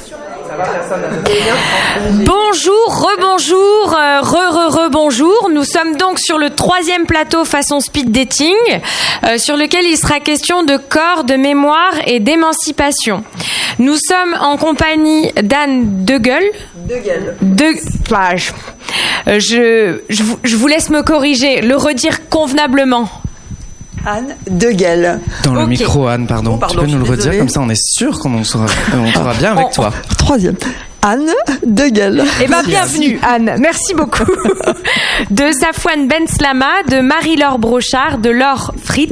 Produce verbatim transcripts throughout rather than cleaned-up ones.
Bonjour, rebonjour, euh, re-re-re-bonjour. Nous sommes donc sur le troisième plateau façon speed dating, euh, sur lequel il sera question de corps, de mémoire et d'émancipation. Nous sommes en compagnie d'Anne Degueul. Degueul. De... Enfin, je, euh, je, je, vous, je vous laisse me corriger, le redire convenablement. Anne Degueul. Dans le okay. micro, Anne, pardon. Oh, pardon. Tu peux nous le redire, désolée. comme ça on est sûr qu'on sera, on sera bien avec en, toi. En, troisième. Anne Degueul. Eh bien, bienvenue, Anne. Merci beaucoup. De Safouane Benslama, de Marie-Laure Brochard, de Laure Fritz.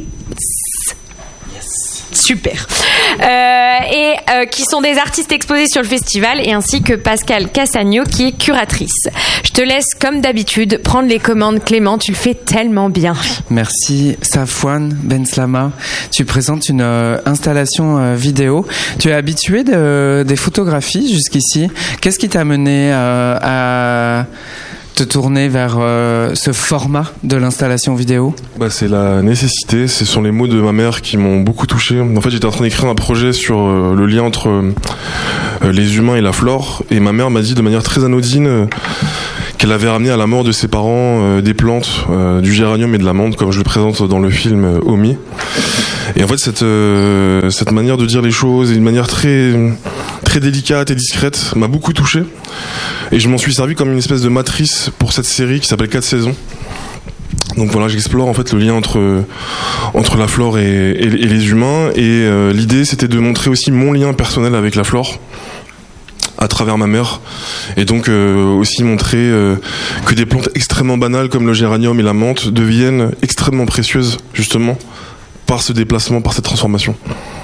Super. Euh, et euh, qui sont des artistes exposés sur le festival, et ainsi que Pascal Cassagno qui est curatrice. Je te laisse comme d'habitude prendre les commandes, Clément, tu le fais tellement bien. Merci Safouane Benslama. Tu présentes une euh, installation euh, vidéo. Tu es habitué de, des photographies jusqu'ici. Qu'est-ce qui t'a amené euh, à te tourner vers euh, ce format de l'installation vidéo? Bah, c'est la nécessité, ce sont les mots de ma mère qui m'ont beaucoup touché. En fait, j'étais en train d'écrire un projet sur euh, le lien entre euh, les humains et la flore, et ma mère m'a dit de manière très anodine euh, qu'elle avait ramené à la mort de ses parents euh, des plantes, euh, du géranium et de l'amande, comme je le présente dans le film euh, Omi. Et en fait, cette, euh, cette manière de dire les choses, et une manière très, très délicate et discrète, m'a beaucoup touché. Et je m'en suis servi comme une espèce de matrice pour cette série qui s'appelle quatre saisons. Donc voilà, j'explore en fait le lien entre entre la flore et, et, et les humains. Et euh, l'idée, c'était de montrer aussi mon lien personnel avec la flore à travers ma mère, et donc euh, aussi montrer euh, que des plantes extrêmement banales comme le géranium et la menthe deviennent extrêmement précieuses justement par ce déplacement, par cette transformation.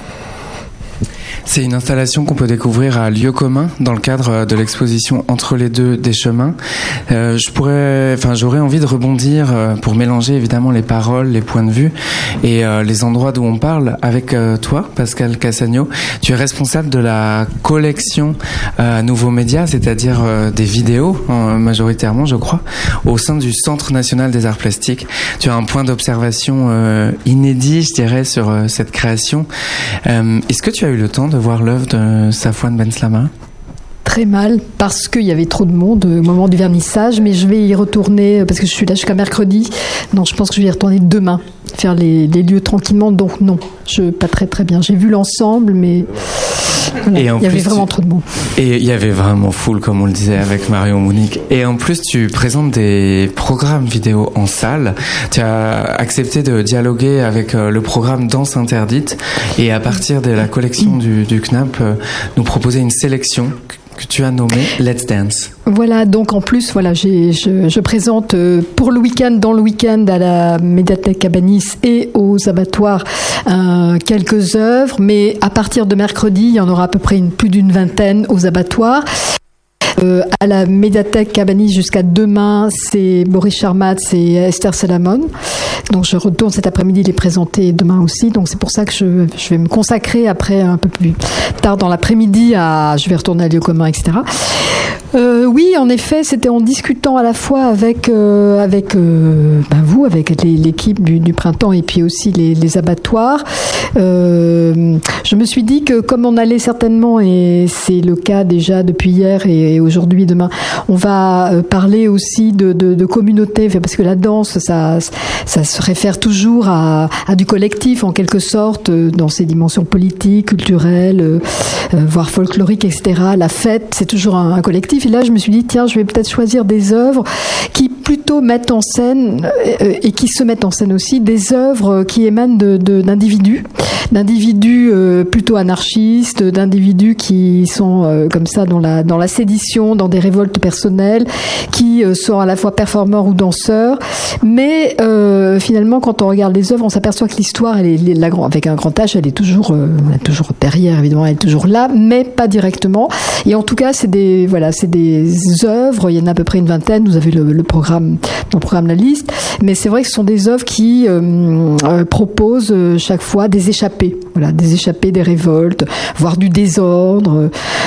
C'est une installation qu'on peut découvrir à Lieu commun dans le cadre de l'exposition Entre les deux des chemins. Euh, je pourrais, enfin, j'aurais envie de rebondir euh, pour mélanger évidemment les paroles, les points de vue et euh, les endroits d'où on parle avec euh, toi, Pascal Cassagno. Tu es responsable de la collection euh, Nouveaux Médias, c'est-à-dire euh, des vidéos euh, majoritairement, je crois, au sein du Centre national des arts plastiques. Tu as un point d'observation euh, inédit, je dirais, sur euh, cette création. Euh, est-ce que tu as eu le temps de voir l'œuvre de Safouane Benslama? Très mal, parce qu'il y avait trop de monde au moment du vernissage, mais je vais y retourner, parce que je suis là jusqu'à mercredi. Non, je pense que je vais y retourner demain, faire les, les lieux tranquillement. Donc non, je pas très très bien. J'ai vu l'ensemble, mais voilà, et en il y plus, avait vraiment tu... trop de monde. Et il y avait vraiment full, comme on le disait avec Marion Mounique. Et en plus, tu présentes des programmes vidéo en salle. Tu as accepté de dialoguer avec le programme Danse Interdite, et à partir de la collection du, du C N A P, nous proposer une sélection que tu as nommé Let's Dance. Voilà, donc en plus, voilà, j'ai, je, je présente euh, pour le week-end, dans le week-end, à la médiathèque à Banis et aux abattoirs euh, quelques œuvres, mais à partir de mercredi, il y en aura à peu près une, plus d'une vingtaine aux abattoirs. Euh, à la médiathèque Cabanis jusqu'à demain, c'est Boris Charmatz et Esther Salamon. Donc je retourne cet après-midi les présenter demain aussi. Donc c'est pour ça que je, je vais me consacrer après un peu plus tard dans l'après-midi à, je vais retourner à Lieu commun, et cetera. Euh, oui, en effet, c'était en discutant à la fois avec euh, avec euh, ben vous, avec les, l'équipe du, du printemps et puis aussi les, les abattoirs. Euh, je me suis dit que comme on allait certainement, et c'est le cas déjà depuis hier et, et aujourd'hui, demain, on va parler aussi de, de, de communauté, parce que la danse, ça, ça se réfère toujours à, à du collectif en quelque sorte, dans ses dimensions politiques, culturelles, euh, voire folkloriques, et cetera. La fête, c'est toujours un, un collectif. Et là, je me suis dit, tiens, je vais peut-être choisir des œuvres qui plutôt mettent en scène, euh, et qui se mettent en scène aussi, des œuvres qui émanent de, de, d'individus, d'individus euh, plutôt anarchistes, d'individus qui sont euh, comme ça dans la, dans la sédition, dans des révoltes personnelles, qui euh, sont à la fois performeurs ou danseurs. Mais euh, finalement, quand on regarde les œuvres, on s'aperçoit que l'histoire, elle est, la, avec un grand H, elle est toujours, euh, toujours derrière, évidemment, elle est toujours là, mais pas directement. Et en tout cas, c'est des, voilà, c'est des, des œuvres. Il y en a à peu près une vingtaine. Vous avez le, le programme, dans le programme La Liste. Mais c'est vrai que ce sont des œuvres qui euh, euh, proposent euh, chaque fois des échappées. Voilà, des échappées, des révoltes, voire du désordre,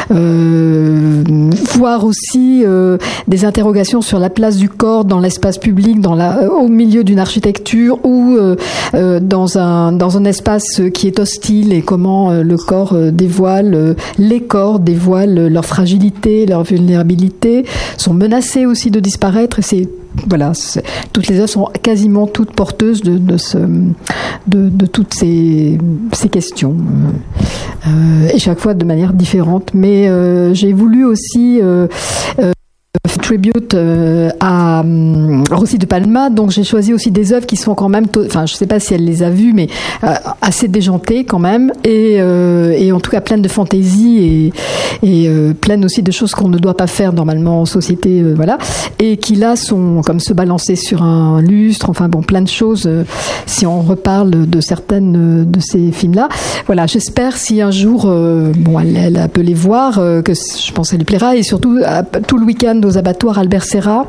euh, voire aussi euh, des interrogations sur la place du corps dans l'espace public, dans la, euh, au milieu d'une architecture ou euh, euh, dans un dans un espace qui est hostile, et comment euh, le corps euh, dévoile, euh, les corps dévoilent leur fragilité, leur vulnérabilité, sont menacés aussi de disparaître. Et c'est Voilà, c'est, toutes les œuvres sont quasiment toutes porteuses de, de, ce, de, de toutes ces, ces questions, euh, et chaque fois de manière différente. Mais euh, j'ai voulu aussi euh, euh, tribute euh, à euh, Rosy de Palma, donc j'ai choisi aussi des œuvres qui sont quand même, to- enfin je sais pas si elle les a vues, mais euh, assez déjantées quand même, et, euh, et en tout cas pleines de fantaisie, et, et euh, pleines aussi de choses qu'on ne doit pas faire normalement en société, euh, voilà, et qui là sont comme se balancer sur un lustre, enfin bon, plein de choses, euh, si on reparle de certaines de ces films-là. Voilà, j'espère si un jour, euh, bon, elle, elle peut les voir, euh, que je pense qu'elle lui plaira, et surtout à, tout le week-end aux abattoirs Albert Serra,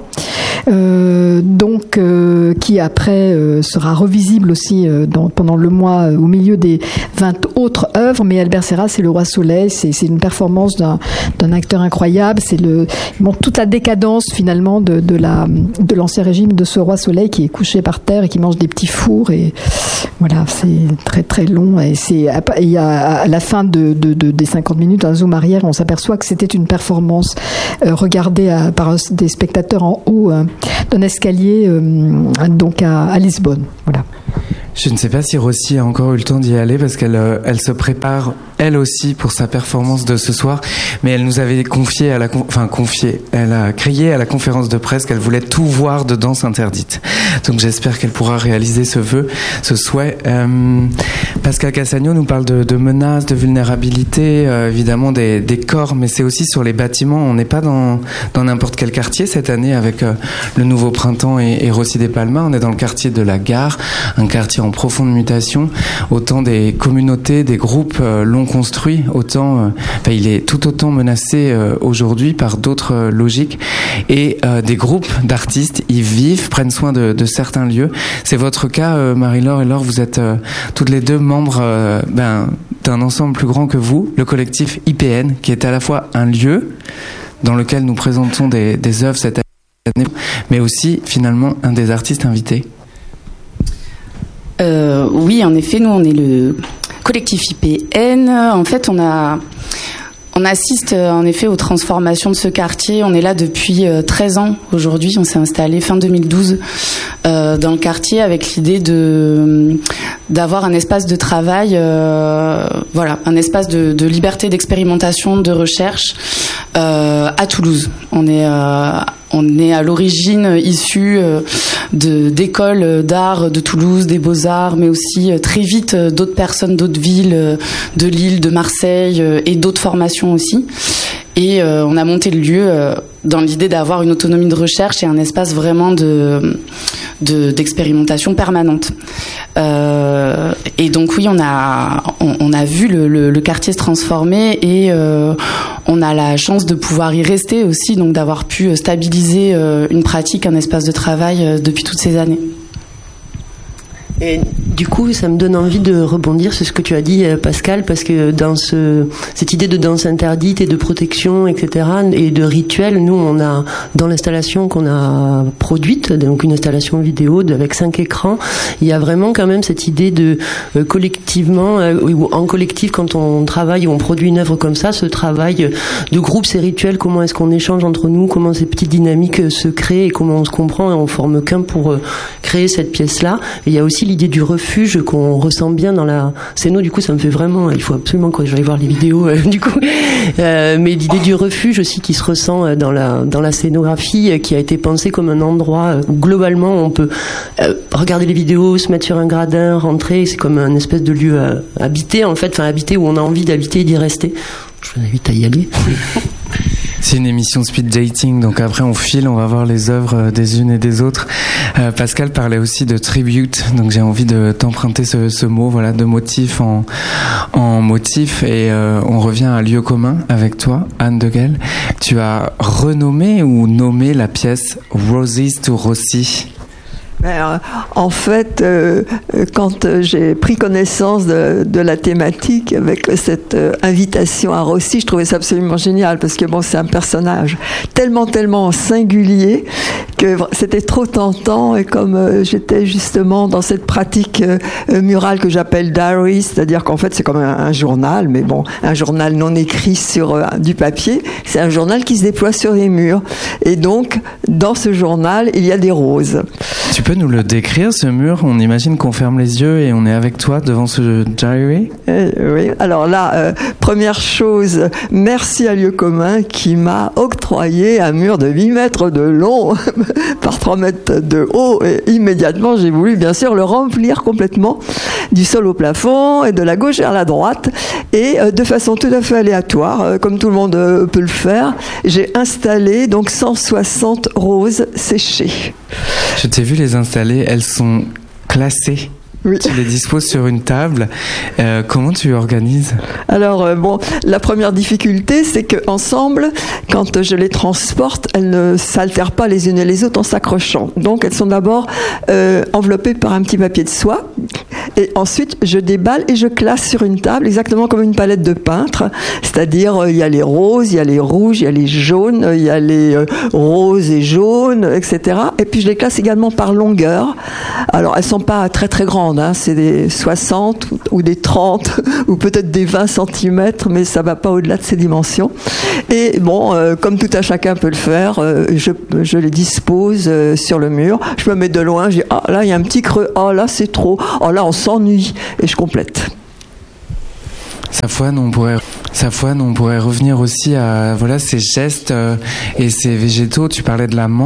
euh, donc euh, qui après euh, sera revisible aussi euh, dans, pendant le mois euh, au milieu des vingt autres œuvres. Mais Albert Serra, c'est le Roi Soleil, c'est, c'est une performance d'un, d'un acteur incroyable, c'est le, bon, toute la décadence finalement de, de, la, de l'ancien régime de ce Roi Soleil qui est couché par terre et qui mange des petits fours, et voilà, c'est très très long, et c'est, il y a à la fin de, de, de, des cinquante minutes, un zoom arrière, on s'aperçoit que c'était une performance euh, regardée à, par des spectateurs en haut euh, d'un escalier, euh, donc à, à Lisbonne. Voilà. Je ne sais pas si Rosy a encore eu le temps d'y aller, parce qu'elle euh, elle se prépare elle aussi pour sa performance de ce soir, mais elle nous avait confié à la con- enfin confié, elle a crié à la conférence de presse qu'elle voulait tout voir de Danse interdite. Donc j'espère qu'elle pourra réaliser ce vœu, ce souhait. Euh, Pascal Cassagno nous parle de, de menaces, de vulnérabilité, euh, évidemment des, des corps, mais c'est aussi sur les bâtiments. On n'est pas dans dans n'importe quel quartier cette année avec euh, le nouveau printemps et, et Rosy de Palma. On est dans le quartier de la Gare, un quartier en profonde mutation. Autant des communautés, des groupes euh, l'ont construit, autant euh, enfin, il est tout autant menacé euh, aujourd'hui par d'autres euh, logiques, et euh, des groupes d'artistes y vivent, prennent soin de, de certains lieux. C'est votre cas, euh, Marie-Laure et Laure, vous êtes euh, toutes les deux membres euh, ben, d'un ensemble plus grand que vous, le collectif I P N, qui est à la fois un lieu dans lequel nous présentons des, des œuvres cette année, mais aussi finalement un des artistes invités. Euh, oui, en effet, nous on est le collectif I P N. En fait, on a on assiste en effet aux transformations de ce quartier. On est là depuis treize ans aujourd'hui. On s'est installé fin deux mille douze euh, dans le quartier avec l'idée de d'avoir un espace de travail, euh, voilà, un espace de, de liberté, d'expérimentation, de recherche euh, à Toulouse. On est euh, On est à l'origine issu de, d'écoles d'art de Toulouse, des Beaux-Arts, mais aussi très vite d'autres personnes, d'autres villes, de Lille, de Marseille et d'autres formations aussi. Et euh, on a monté le lieu euh, dans l'idée d'avoir une autonomie de recherche et un espace vraiment de, de d'expérimentation permanente. Euh, et donc oui, on a on, on a vu le, le, le quartier se transformer, et euh, on a la chance de pouvoir y rester aussi, donc d'avoir pu stabiliser euh, une pratique, un espace de travail euh, depuis toutes ces années. Et du coup, ça me donne envie de rebondir sur ce que tu as dit, Pascal, parce que dans ce, cette idée de danse interdite et de protection, et cetera, et de rituel, nous, on a, dans l'installation qu'on a produite, donc une installation vidéo avec cinq écrans, il y a vraiment quand même cette idée de euh, collectivement, euh, ou en collectif, quand on travaille ou on produit une œuvre comme ça, ce travail de groupe, ces rituels, comment est-ce qu'on échange entre nous, comment ces petites dynamiques se créent et comment on se comprend, et on forme qu'un pour euh, créer cette pièce-là. Et il y a aussi l'idée du refuge qu'on ressent bien dans la scéno. Du coup, ça me fait vraiment, il faut absolument que j'aille voir les vidéos euh, du coup, euh, mais l'idée du refuge aussi qui se ressent dans la dans la scénographie, euh, qui a été pensée comme un endroit où globalement on peut euh, regarder les vidéos, se mettre sur un gradin, rentrer, c'est comme un espèce de lieu euh, habité en fait, enfin habité où on a envie d'habiter et d'y rester. Je vous invite à y aller. C'est une émission speed dating, donc après on file, on va voir les œuvres des unes et des autres. Euh, Pascal parlait aussi de tribute, donc j'ai envie de t'emprunter ce, ce mot, voilà, de motif en, en motif, et euh, on revient à lieu commun avec toi, Anne Deguel. Tu as renommé ou nommé la pièce Roses to Rossi. Ben, en fait, euh, quand j'ai pris connaissance de, de la thématique avec cette euh, invitation à Rossi, je trouvais ça absolument génial parce que bon, c'est un personnage tellement, tellement singulier que c'était trop tentant. Et comme euh, j'étais justement dans cette pratique euh, murale que j'appelle diary, c'est-à-dire qu'en fait c'est comme un, un journal, mais bon, un journal non écrit sur euh, du papier, c'est un journal qui se déploie sur les murs. Et donc, dans ce journal, il y a des roses. Tu peux nous le décrire, ce mur? On imagine qu'on ferme les yeux et on est avec toi devant ce diary. Euh, oui, alors là, euh, première chose, merci à Lieu commun qui m'a octroyé un mur de huit mètres de long par trois mètres de haut. Et immédiatement, j'ai voulu bien sûr le remplir complètement du sol au plafond et de la gauche vers la droite. Et euh, de façon tout à fait aléatoire, euh, comme tout le monde euh, peut le faire, j'ai installé donc cent soixante roses séchées. Je t'ai vu les installer, elles sont classées. Oui. Tu les disposes sur une table. Euh, comment tu organises? Alors, euh, bon, la première difficulté, c'est qu'ensemble, quand je les transporte, elles ne s'altèrent pas les unes et les autres en s'accrochant. Donc, elles sont d'abord euh, enveloppées par un petit papier de soie. Et ensuite, je déballe et je classe sur une table, exactement comme une palette de peintre. C'est-à-dire, euh, il y a les roses, il y a les rouges, il y a les jaunes, il y a les euh, roses et jaunes, et cetera. Et puis, je les classe également par longueur. Alors, elles sont pas très, très grandes. Hein, c'est des soixante ou des trente ou peut-être des vingt centimètres, mais ça va pas au-delà de ces dimensions. Et bon, euh, comme tout à chacun peut le faire, euh, je, je les dispose euh, sur le mur. Je me mets de loin, je dis ah là il y a un petit creux, ah là c'est trop, ah là on s'ennuie et je complète. Safouane, on pourrait, Safouane, on pourrait revenir aussi à voilà ces gestes euh, et ces végétaux. Tu parlais de la menthe.